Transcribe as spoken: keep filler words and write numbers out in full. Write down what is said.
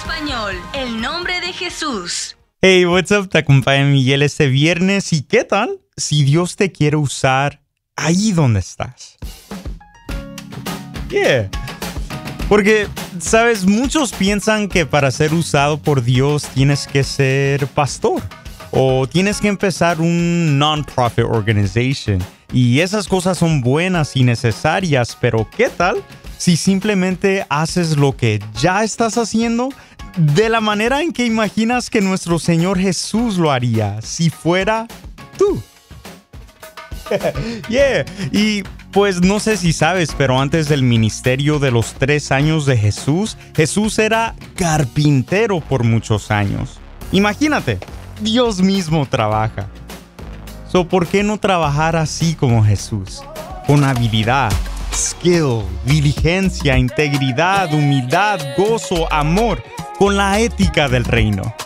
español, el nombre de Jesús. Hey, what's up? Te acompaña Miguel este viernes. ¿Y qué tal si Dios te quiere usar ahí donde estás? Yeah. Porque, sabes, muchos piensan que para ser usado por Dios tienes que ser pastor o tienes que empezar un non-profit organization. Y esas cosas son buenas y necesarias, pero ¿qué tal si simplemente haces lo que ya estás haciendo de la manera en que imaginas que nuestro Señor Jesús lo haría si fuera tú? Yeah. Y pues no sé si sabes, pero antes del ministerio de los tres años de Jesús, Jesús era carpintero por muchos años. Imagínate, Dios mismo trabaja. So, ¿por qué no trabajar así como Jesús? Con habilidad, skill, diligencia, integridad, humildad, gozo, amor, con la ética del reino.